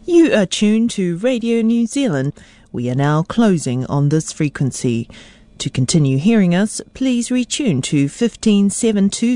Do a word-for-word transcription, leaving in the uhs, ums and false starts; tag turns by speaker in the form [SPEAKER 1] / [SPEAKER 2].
[SPEAKER 1] You are tuned to Radio New Zealand. We are now closing on this frequency. To continue hearing us, please retune to fifteen seven two